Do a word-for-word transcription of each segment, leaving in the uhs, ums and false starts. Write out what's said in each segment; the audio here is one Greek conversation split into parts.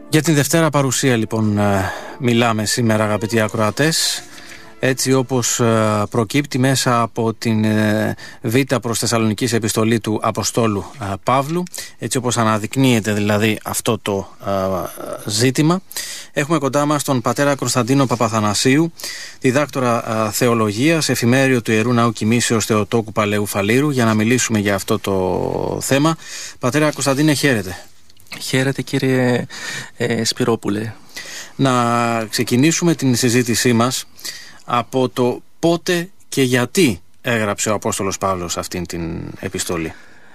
Για την Δευτέρα Παρουσία λοιπόν μιλάμε σήμερα, αγαπητοί ακροατές, έτσι όπως προκύπτει μέσα από την Β' προς Θεσσαλονικής επιστολή του Αποστόλου Παύλου, έτσι όπως αναδεικνύεται δηλαδή αυτό το ζήτημα. Έχουμε κοντά μας τον πατέρα Κωνσταντίνο Παπαθανασίου, διδάκτορα θεολογίας, εφημέριο του Ιερού Ναού Κοιμήσεως Θεοτόκου Παλαιού Φαλήρου, για να μιλήσουμε για αυτό το θέμα. Πατέρα Κωνσταντίνε, χαίρετε. Χαίρετε κύριε ε, Σπυρόπουλε. Να ξεκινήσουμε την συζήτησή μας από το πότε και γιατί έγραψε ο Απόστολος Παύλος αυτήν την επιστολή.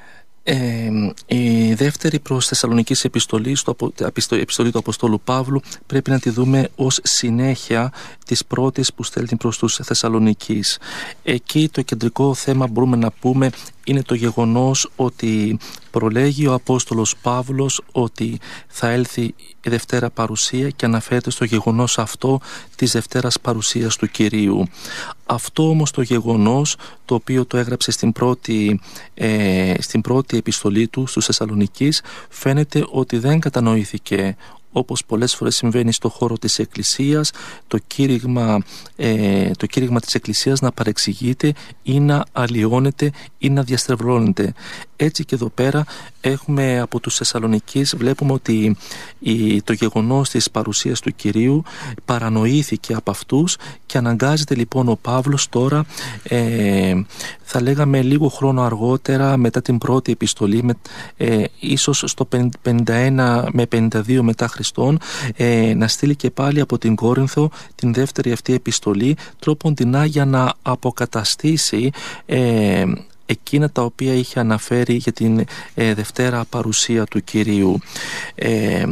Ε, η δεύτερη προς Θεσσαλονικής επιστολή, στο, επιστολή του Αποστόλου Παύλου, πρέπει να τη δούμε ως συνέχεια της πρώτης που στέλνει προς τους Θεσσαλονικείς. Εκεί το κεντρικό θέμα, μπορούμε να πούμε, είναι το γεγονός ότι προλέγει ο Απόστολος Παύλος ότι θα έλθει η Δευτέρα Παρουσία και αναφέρεται στο γεγονός αυτό της Δευτέρας Παρουσίας του Κυρίου. Αυτό όμως το γεγονός, το οποίο το έγραψε στην πρώτη, ε, στην πρώτη επιστολή του στους Θεσσαλονικείς, φαίνεται ότι δεν κατανοήθηκε, όπως πολλές φορές συμβαίνει στο χώρο της Εκκλησίας, το κήρυγμα, ε, το κήρυγμα της Εκκλησίας να παρεξηγείται ή να αλλοιώνεται ή να διαστρεβλώνεται. Έτσι και εδώ πέρα έχουμε από τους Θεσσαλονικείς, βλέπουμε ότι η, το γεγονός της παρουσίας του Κυρίου παρανοήθηκε από αυτούς και αναγκάζεται λοιπόν ο Παύλος τώρα, ε, θα λέγαμε λίγο χρόνο αργότερα, μετά την πρώτη επιστολή, με, ε, ίσως στο πενήντα ένα με πενήντα δύο μετά Χριστόν, ε, να στείλει και πάλι από την Κόρινθο την δεύτερη αυτή επιστολή, τρόποντινά για να αποκαταστήσει ε, εκείνα τα οποία είχε αναφέρει για την ε, Δευτέρα Παρουσία του Κυρίου. Ε,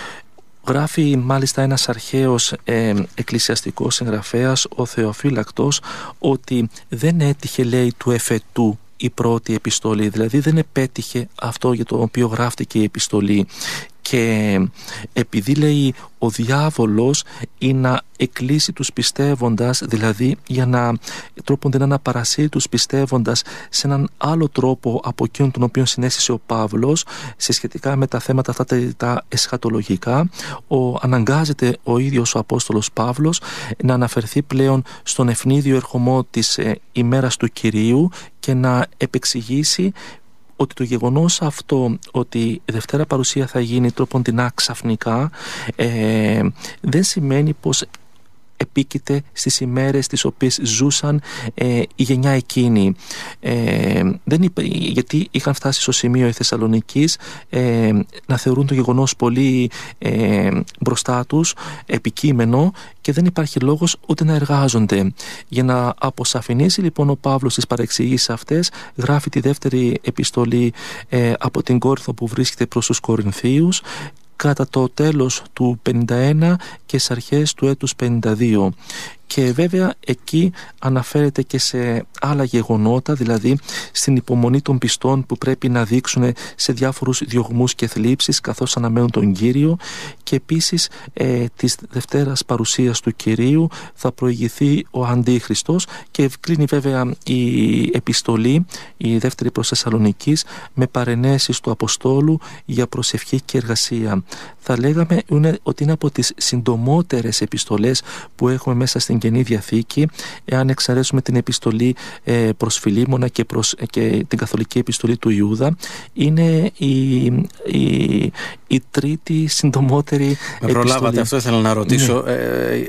Γράφει μάλιστα ένας αρχαίος ε, εκκλησιαστικός συγγραφέας, ο Θεοφύλακτος, ότι δεν έτυχε, λέει, του εφετού η πρώτη επιστολή, δηλαδή δεν επέτυχε αυτό για το οποίο γράφτηκε η επιστολή. Και επειδή, λέει, ο διάβολος είναι να εκκλείσει τους πιστεύοντας, δηλαδή για να τρόπον να παρασύρει τους πιστεύοντας σε έναν άλλο τρόπο από εκείνον τον οποίο συνέστησε ο Παύλος σε σχετικά με τα θέματα αυτά τα εσχατολογικά, ο, αναγκάζεται ο ίδιος ο Απόστολος Παύλος να αναφερθεί πλέον στον ευνίδιο ερχομό της ε, ημέρας του Κυρίου και να επεξηγήσει ότι το γεγονός αυτό, ότι η Δευτέρα Παρουσία θα γίνει τρόποντινά ξαφνικά, ε, δεν σημαίνει πως επίκειται στις ημέρες τις οποίες ζούσαν ε, η γενιά εκείνη. Ε, δεν είπε, γιατί είχαν φτάσει στο σημείο οι Θεσσαλονικείς ε, να θεωρούν το γεγονός πολύ ε, μπροστά τους, επικείμενο, και δεν υπάρχει λόγος ούτε να εργάζονται. Για να αποσαφηνίσει λοιπόν ο Παύλος τις παρεξηγήσεις αυτές, γράφει τη δεύτερη επιστολή ε, από την Κόρινθο που βρίσκεται προς τους Κορινθίους, κατά το τέλος του πενήντα ένα και στις αρχές του έτους πενήντα δύο. Και βέβαια εκεί αναφέρεται και σε άλλα γεγονότα, δηλαδή στην υπομονή των πιστών που πρέπει να δείξουν σε διάφορους διωγμούς και θλίψεις καθώς αναμένουν τον Κύριο, και επίσης ε, της Δευτέρας Παρουσίας του Κυρίου θα προηγηθεί ο Αντίχριστος, και κλείνει βέβαια η επιστολή, η δεύτερη προς Θεσσαλονικής, με παρενέσεις του Αποστόλου για προσευχή και εργασία. Θα λέγαμε είναι, ότι είναι από τις συντομότερες επιστολές που έχουμε μέσα στην Καινή Διαθήκη, εάν εξαιρέσουμε την επιστολή ε, προς Φιλίμωνα και, προς, και την καθολική επιστολή του Ιούδα. Είναι η, η, η τρίτη συντομότερη με επιστολή. Με προλάβατε, αυτό ήθελα να ρωτήσω. Ναι. Ε,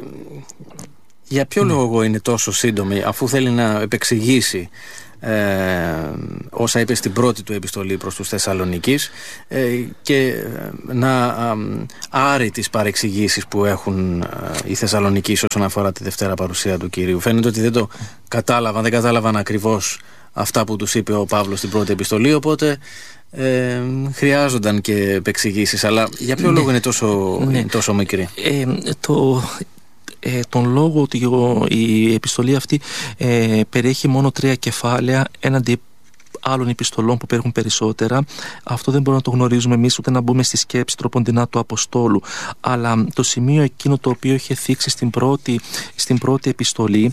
για ποιο ναι. λόγο είναι τόσο σύντομη, αφού θέλει να επεξηγήσει Ε, όσα είπε στην πρώτη του επιστολή προς τους Θεσσαλονικείς ε, και να α, άρει τις παρεξηγήσεις που έχουν α, οι Θεσσαλονικείς όσον αφορά τη Δευτέρα Παρουσία του Κυρίου. Φαίνεται ότι δεν το κατάλαβαν, δεν κατάλαβαν ακριβώς αυτά που τους είπε ο Παύλος στην πρώτη επιστολή, οπότε ε, χρειάζονταν και επεξηγήσεις. Αλλά για ποιο ναι. λόγο είναι τόσο, ναι. είναι τόσο μικρή? Ε, το... Ε, τον λόγο ότι η επιστολή αυτή ε, περιέχει μόνο τρία κεφάλαια έναντι άλλων επιστολών που περιέχουν περισσότερα. Αυτό δεν μπορούμε να το γνωρίζουμε εμείς, ούτε να μπούμε στη σκέψη τροποντινά του Αποστόλου. Αλλά το σημείο εκείνο το οποίο είχε θίξει στην πρώτη, στην πρώτη επιστολή,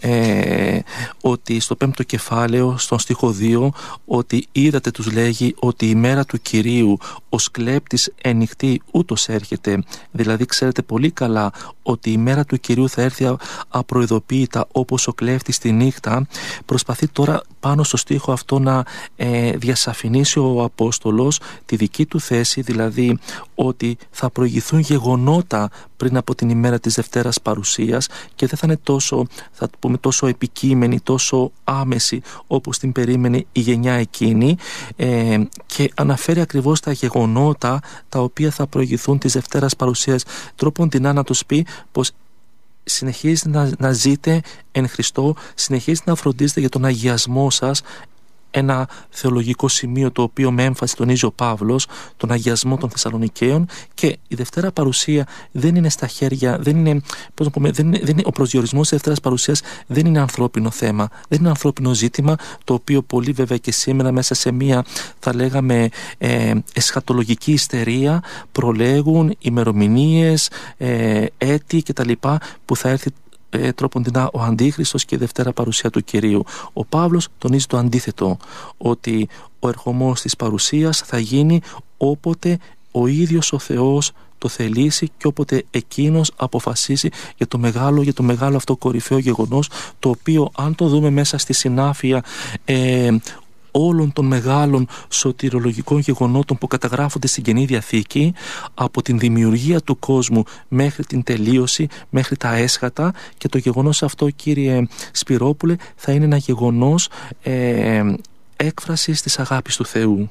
ε, ότι στο πέμπτο κεφάλαιο, στον στίχο δύο, ότι είδατε, τους λέγει, ότι η μέρα του Κυρίου ως κλέπτης εν νυχτή ούτως έρχεται. Δηλαδή ξέρετε πολύ καλά ότι η μέρα του Κυρίου θα έρθει απροειδοποίητα όπως ο κλέφτης τη νύχτα. Προσπαθεί τώρα πάνω στο στίχο αυτό να ε, διασαφηνίσει ο Απόστολος τη δική του θέση, δηλαδή ότι θα προηγηθούν γεγονότα πριν από την ημέρα της Δευτέρας Παρουσίας και δεν θα είναι τόσο, θα το πούμε, τόσο επικείμενη, τόσο άμεση όπως την περίμενε η γενιά εκείνη, ε, και αναφέρει ακριβώς τα γεγονότα τα οποία θα προηγηθούν της Δευτέρας Παρουσίας. Τρόπον την να τους πει πως συνεχίζετε να, να ζείτε εν Χριστώ, συνεχίζετε να φροντίζετε για τον αγιασμό σας, ένα θεολογικό σημείο το οποίο με έμφαση τονίζει ο Παύλος, τον αγιασμό των Θεσσαλονικαίων, και η Δευτέρα Παρουσία δεν είναι στα χέρια, δεν είναι, πώς να πούμε, δεν είναι, δεν είναι, ο προσδιορισμός της Δευτέρας Παρουσίας δεν είναι ανθρώπινο θέμα, δεν είναι ανθρώπινο ζήτημα, το οποίο πολλοί βέβαια και σήμερα μέσα σε μία, θα λέγαμε, ε, εσχατολογική ιστερία προλέγουν ημερομηνίες, ε, έτη κτλ. Που θα έρθει Ε, τρόποντινά ο Αντίχριστος και η Δευτέρα Παρουσία του Κυρίου. Ο Παύλος τονίζει το αντίθετο, ότι ο ερχομός της Παρουσίας θα γίνει όποτε ο ίδιος ο Θεός το θελήσει και όποτε εκείνος αποφασίσει για το μεγάλο, για το μεγάλο αυτό κορυφαίο γεγονός, το οποίο αν το δούμε μέσα στη συνάφεια ε, όλων των μεγάλων σωτηρολογικών γεγονότων που καταγράφονται στην Καινή Διαθήκη, από την δημιουργία του κόσμου μέχρι την τελείωση, μέχρι τα έσχατα, και το γεγονός αυτό, κύριε Σπυρόπουλε, θα είναι ένα γεγονός ε, έκφρασης της αγάπης του Θεού.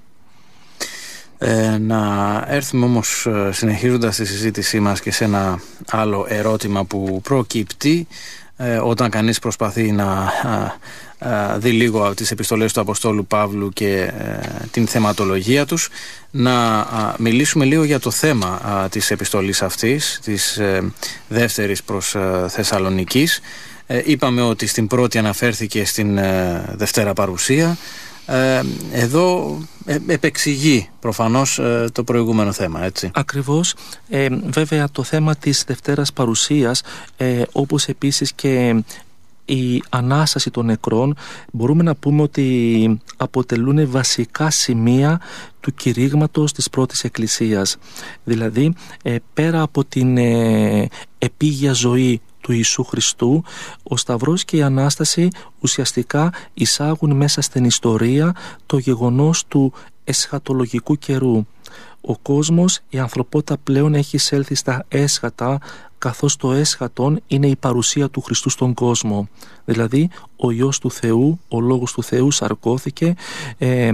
Ε, να έρθουμε όμως, συνεχίζοντας τη συζήτησή μας, και σε ένα άλλο ερώτημα που προκύπτει ε, όταν κανείς προσπαθεί να α, α, δει λίγο από τις επιστολές του Αποστόλου Παύλου και ε, την θεματολογία τους, να α, μιλήσουμε λίγο για το θέμα α, της επιστολής αυτής, της ε, δεύτερης προς ε, Θεσσαλονικής. Ε, είπαμε ότι στην πρώτη αναφέρθηκε στην ε, Δευτέρα Παρουσία. Ε, εδώ ε, επεξηγεί προφανώς ε, το προηγούμενο θέμα, έτσι. Ακριβώς. Ε, βέβαια το θέμα της Δευτέρας Παρουσίας, ε, όπως επίσης και η Ανάσταση των νεκρών, μπορούμε να πούμε ότι αποτελούν βασικά σημεία του κηρύγματος της πρώτης Εκκλησίας. Δηλαδή ε, πέρα από την ε, επίγεια ζωή του Ιησού Χριστού, ο Σταυρός και η Ανάσταση ουσιαστικά εισάγουν μέσα στην ιστορία το γεγονός του εσχατολογικού καιρού. Ο κόσμος, η ανθρωπότητα πλέον έχει εισέλθει στα έσχατα, καθώς το έσχατον είναι η παρουσία του Χριστού στον κόσμο. Δηλαδή ο Υιός του Θεού, ο Λόγος του Θεού σαρκώθηκε, ε,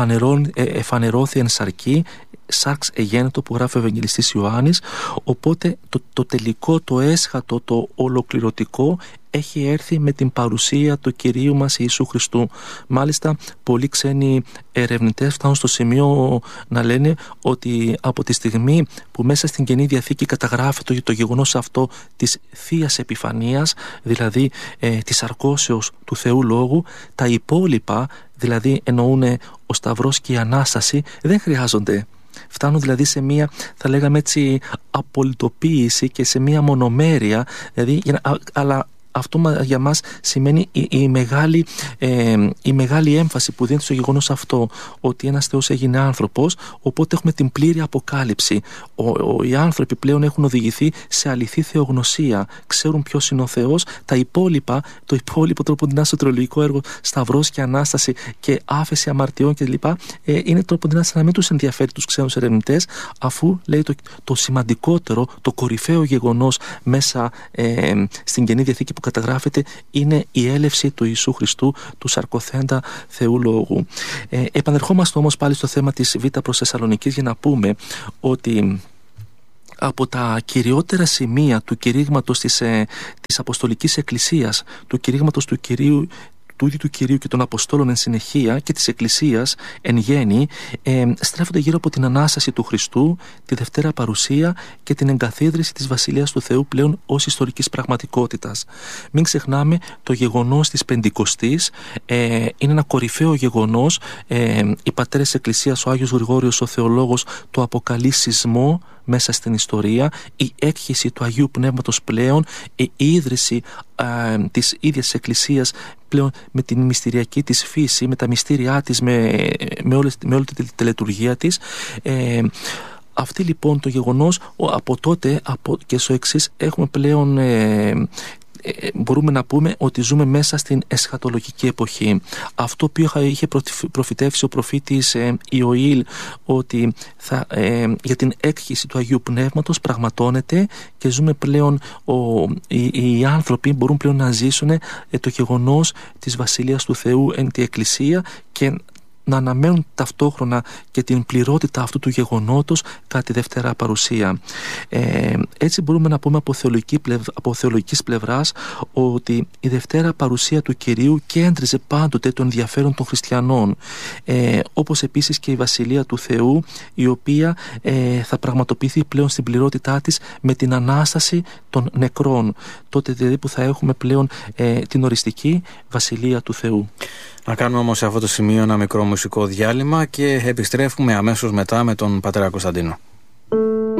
εφανερώθη εν σαρκή, σάρξ εγένετο που γράφει ο Ευαγγελιστής Ιωάννης. Οπότε το, το τελικό, το έσχατο, το ολοκληρωτικό έχει έρθει με την παρουσία του Κυρίου μας Ιησού Χριστού. Μάλιστα πολλοί ξένοι ερευνητές φτάνουν στο σημείο να λένε ότι από τη στιγμή που μέσα στην Καινή Διαθήκη καταγράφεται το, το γεγονός αυτό της Θείας Επιφανίας, δηλαδή ε, της αρκώσεως του Θεού Λόγου, τα υπόλοιπα, δηλαδή εννοούν ο Σταυρός και η Ανάσταση, δεν χρειάζονται. Φτάνουν δηλαδή σε μία, θα λέγαμε έτσι, απολυτοποίηση και σε μία μονομέρεια, δηλαδή, αλλά αυτό για μας σημαίνει η, η, μεγάλη, ε, η μεγάλη έμφαση που δίνεται στο γεγονός αυτό, ότι ένας Θεός έγινε άνθρωπος, οπότε έχουμε την πλήρη αποκάλυψη. Ο, ο, οι άνθρωποι πλέον έχουν οδηγηθεί σε αληθή θεογνωσία, ξέρουν ποιος είναι ο Θεός. Τα υπόλοιπα, το υπόλοιπο τροποντινά σωτηρολογικό έργο, Σταυρός και Ανάσταση και άφεση αμαρτιών κλπ. Ε, είναι τροποντινά σαν να μην τους ενδιαφέρει τους ξένους ερευνητές, αφού λέει το, το σημαντικότερο, το κορυφαίο γεγονός μέσα ε, στην Καινή Διαθήκη που καταγράφεται είναι η έλευση του Ιησού Χριστού, του σαρκωθέντα Θεού Λόγου. Ε, επανερχόμαστε όμως πάλι στο θέμα της Β' προς Θεσσαλονικής για να πούμε ότι από τα κυριότερα σημεία του κηρύγματος της, ε, της Αποστολικής Εκκλησίας, του κηρύγματος του Κυρίου, του ίδιου του Κυρίου και των Αποστόλων εν συνεχεία και της Εκκλησίας εν γέννη ε, στρέφονται γύρω από την Ανάσταση του Χριστού, τη Δευτέρα Παρουσία και την εγκαθίδρυση της Βασιλείας του Θεού πλέον ως ιστορικής πραγματικότητας. Μην ξεχνάμε το γεγονός της Πεντηκοστής, ε, είναι ένα κορυφαίο γεγονός. Ε, οι πατέρες της Εκκλησίας, ο Άγιος Γρηγόριος ο Θεολόγος, το αποκαλεί σεισμό μέσα στην ιστορία, η έκχυση του Αγίου Πνεύματος πλέον, η ίδρυση ε, της ίδιας Εκκλησίας πλέον με την μυστηριακή της φύση, με τα μυστήριά της, με, με, όλη, με όλη τη τελετουργία της. Ε, αυτή λοιπόν το γεγονός, από τότε από και στο εξής έχουμε πλέον... Ε, μπορούμε να πούμε ότι ζούμε μέσα στην εσχατολογική εποχή. Αυτό που είχε προφητεύσει ο προφήτης ε, Ιωήλ, ότι θα, ε, για την έκχυση του Αγίου Πνεύματος πραγματώνεται και ζούμε πλέον, ο, οι, οι άνθρωποι μπορούν πλέον να ζήσουν ε, το γεγονός της Βασιλείας του Θεού εν τη Εκκλησία και να αναμένουν ταυτόχρονα και την πληρότητα αυτού του γεγονότος κατά τη Δευτέρα Παρουσία. Ε, έτσι μπορούμε να πούμε από, θεολογική πλευ, από θεολογικής πλευράς ότι η Δευτέρα Παρουσία του Κυρίου κέντριζε πάντοτε το ενδιαφέρον των χριστιανών, ε, όπως επίσης και η Βασιλεία του Θεού, η οποία ε, θα πραγματοποιηθεί πλέον στην πληρότητά της με την Ανάσταση των νεκρών, τότε δηλαδή που θα έχουμε πλέον ε, την οριστική Βασιλεία του Θεού. Να κάνουμε όμως σε αυτό το σημείο ένα μικρό μουσικό διάλειμμα και επιστρέφουμε αμέσως μετά με τον πατέρα Κωνσταντίνο.